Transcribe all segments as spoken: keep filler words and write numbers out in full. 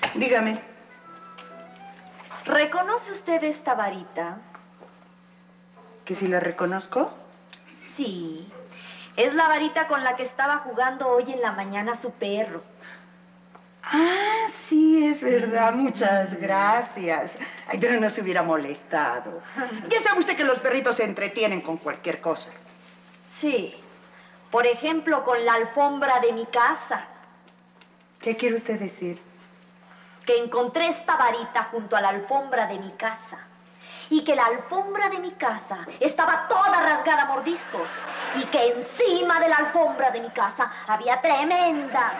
Dígame. ¿Reconoce usted esta varita? ¿Que si la reconozco? Sí. Es la varita con la que estaba jugando hoy en la mañana su perro. Ah, sí, es verdad. Muchas gracias. Ay, pero no se hubiera molestado. Ya sabe usted que los perritos se entretienen con cualquier cosa. Sí. Por ejemplo, con la alfombra de mi casa. ¿Qué quiere usted decir? Que encontré esta varita junto a la alfombra de mi casa. Y que la alfombra de mi casa estaba toda rasgada a mordiscos. Y que encima de la alfombra de mi casa había tremenda...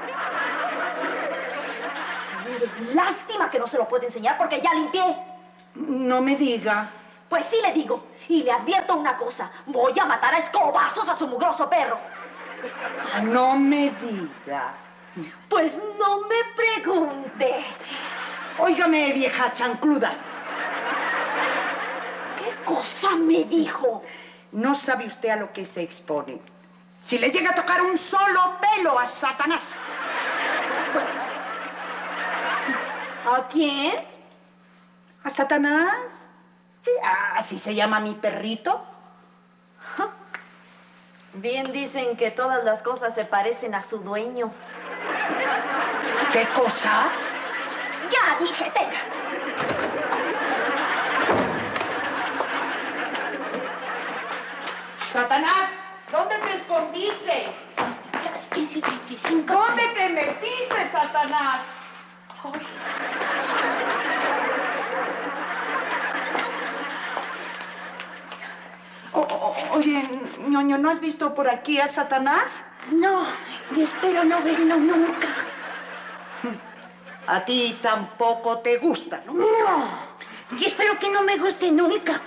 Mire, lástima que no se lo puedo enseñar porque ya limpié. No me diga. Pues sí le digo. Y le advierto una cosa. Voy a matar a escobazos a su mugroso perro. No me diga. Pues no me pregunte. Óigame, vieja chancluda. ¿Qué cosa me dijo? No sabe usted a lo que se expone. Si le llega a tocar un solo pelo a Satanás. Pues... ¿A quién? ¿A Satanás? Sí, así se llama mi perrito. Bien dicen que todas las cosas se parecen a su dueño. ¿Qué cosa? Ya dije, tenga. Satanás, ¿dónde te escondiste? Las quince y veinticinco. ¿Dónde te metiste, Satanás? Ay. O, o, oye, ñoño, ¿no has visto por aquí a Satanás? No, y espero no verlo nunca. A ti tampoco te gusta, ¿no? No, y espero que no me guste nunca.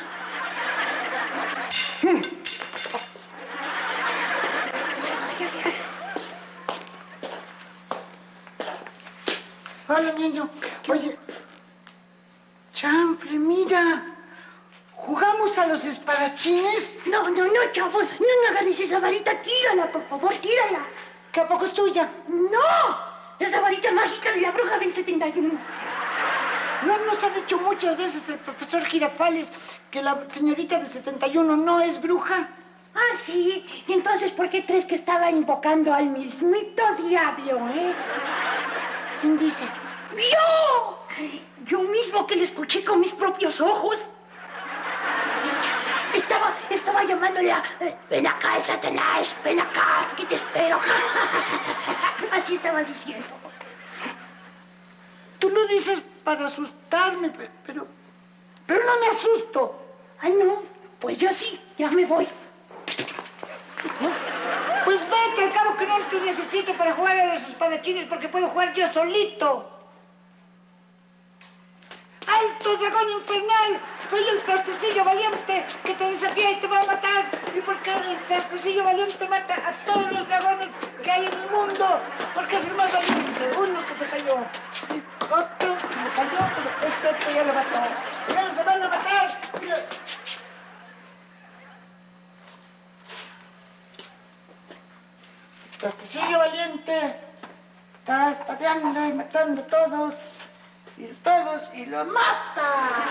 Hola, niño. Oye, chanfle, mira. ¿Jugamos a los espadachines? No, no, no, chavo. No, no agarres esa varita. Tírala, por favor, tírala. ¿Que a poco es tuya? ¡No! Es la varita mágica de la bruja del setenta y uno. No nos ha dicho muchas veces el profesor Girafales que la señorita del setenta y uno no es bruja. Ah, sí. ¿Y entonces por qué crees que estaba invocando al mismito diablo, eh? ¿Quién dice? ¡Yo! Yo mismo que le escuché con mis propios ojos. Estaba, estaba llamándole a... Ven acá, Satanás, ven acá, que te espero. Así estaba diciendo. Tú lo dices para asustarme, pero... Pero no me asusto. Ay, no, pues yo sí, ya me voy. Pues vete, al cabo que no te necesito para jugar a los espadachines porque puedo jugar yo solito. ¡Alto, dragón infernal! Soy el trastecillo valiente que te desafía y te va a matar. ¿Y por qué el trastecillo valiente mata a todos los dragones que hay en el mundo? Porque es el más valiente. Uno que se cayó. Y otro que me cayó, pero este otro ya lo mató. ¡Ya no se van a matar! Mira. Trastecillo valiente está pateando y matando a todos. Y todos, y lo mata.